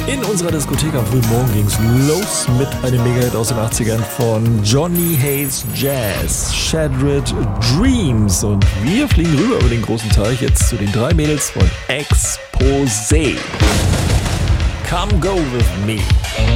In unserer Diskothek am frühen Morgen ging's los mit einem Mega-Hit aus den 80ern von Johnny Hayes Jazz, Shattered Dreams. Und wir fliegen rüber über den großen Teich jetzt zu den 3 Mädels von Exposé. Come Go With Me.